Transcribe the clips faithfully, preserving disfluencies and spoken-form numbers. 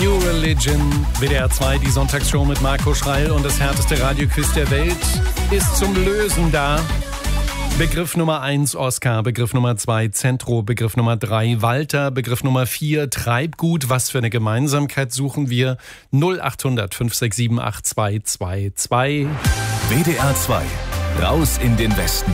New Religion, W D R zwei, die Sonntagsshow mit Marco Schreil und das härteste Radioquiz der Welt ist zum Lösen da. Begriff Nummer eins Oscar, Begriff Nummer zwei Zentro, Begriff Nummer drei Walter, Begriff Nummer vier Treibgut. Was für eine Gemeinsamkeit suchen wir? null acht hundert fünf sechs sieben acht zwei zwei zwei. W D R zwei, raus in den Westen.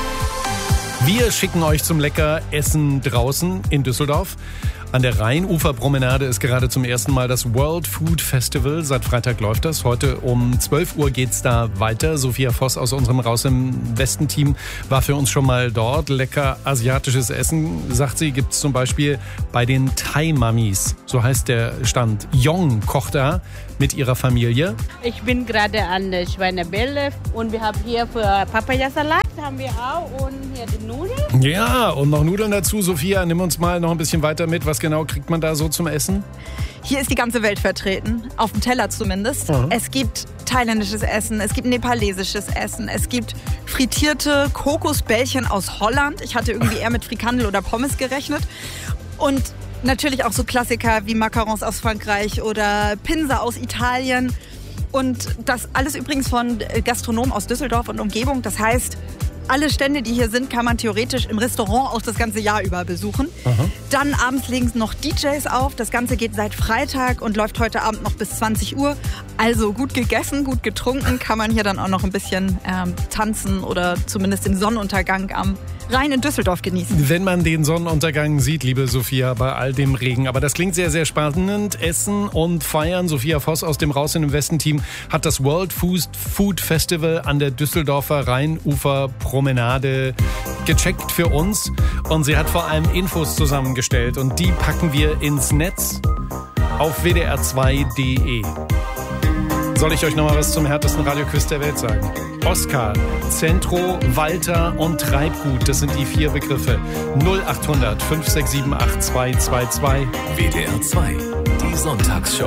Wir schicken euch zum lecker Essen draußen in Düsseldorf. An der Rheinuferpromenade ist gerade zum ersten Mal das World Food Festival. Seit Freitag läuft das. Heute um zwölf Uhr geht's da weiter. Sophia Voss aus unserem Raus im Westen-Team war für uns schon mal dort. Lecker asiatisches Essen, sagt sie, gibt's zum Beispiel bei den Thai-Mamis. So heißt der Stand. Yong kocht da mit ihrer Familie. Ich bin gerade an der Schweinebälle und wir haben hier für Papayasalat haben wir auch und hier die Nudeln. Ja, und noch Nudeln dazu. Sophia, nimm uns mal noch ein bisschen weiter mit. Was genau kriegt man da so zum Essen? Hier ist die ganze Welt vertreten, auf dem Teller zumindest. Mhm. Es gibt thailändisches Essen, es gibt nepalesisches Essen, es gibt frittierte Kokosbällchen aus Holland. Ich hatte irgendwie eher mit Frikandel oder Pommes gerechnet. Und natürlich auch so Klassiker wie Macarons aus Frankreich oder Pinsa aus Italien. Und das alles übrigens von Gastronomen aus Düsseldorf und Umgebung. Das heißt, alle Stände, die hier sind, kann man theoretisch im Restaurant auch das ganze Jahr über besuchen. Aha. Dann abends legen noch D Js auf. Das Ganze geht seit Freitag und läuft heute Abend noch bis zwanzig Uhr. Also gut gegessen, gut getrunken, kann man hier dann auch noch ein bisschen ähm, tanzen oder zumindest den Sonnenuntergang am Rhein in Düsseldorf genießen. Wenn man den Sonnenuntergang sieht, liebe Sophia, bei all dem Regen. Aber das klingt sehr, sehr spannend. Essen und feiern. Sophia Voss aus dem Raus in den Westen-Team hat das World Food Festival an der Düsseldorfer Rheinuferpromenade gecheckt für uns. Und sie hat vor allem Infos zusammengestellt. Und die packen wir ins Netz auf w d r zwei punkt d e. Soll ich euch noch mal was zum härtesten Radioquiz der Welt sagen? Oscar, Zentro, Walter und Treibgut, das sind die vier Begriffe. null acht hundert fünf sechs sieben acht zwei zwei zwei. W D R zwei, die Sonntagsshow.